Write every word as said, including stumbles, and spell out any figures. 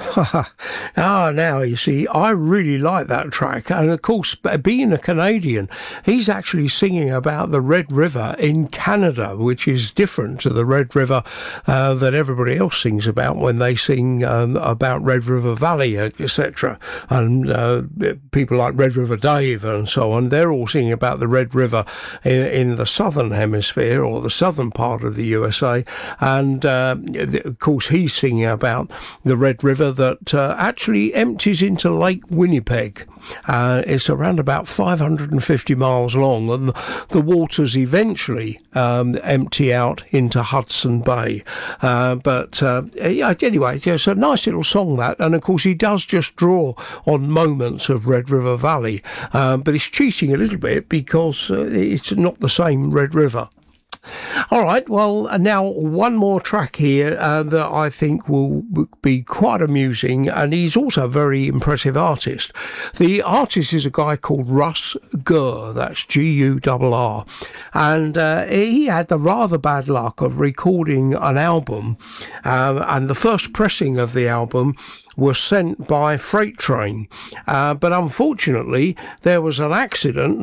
Ah, now you see, I really like that track, and of course, being a Canadian, he's actually singing about the Red River in Canada, which is different to the Red River uh, that everybody else sings about when they sing um, about Red River Valley, et cetera. And uh, people like Red River Dave and so on, they're all singing about the Red River in, in the southern hemisphere or the southern part of the U S A, and uh, of course, he's singing about the Red River that uh, actually empties into Lake Winnipeg. Uh, it's around about five hundred fifty miles long, and the, the waters eventually um, empty out into Hudson Bay. Uh, but uh, yeah, anyway, it's a nice little song, that, and of course he does just draw on moments of Red River Valley, uh, but he's cheating a little bit because uh, it's not the same Red River. All right, well, now one more track here uh, that I think will be quite amusing, and he's also a very impressive artist. The artist is a guy called Russ Gurr, that's G U R R, and uh, he had the rather bad luck of recording an album, uh, and the first pressing of the album was sent by freight train, uh, but unfortunately there was an accident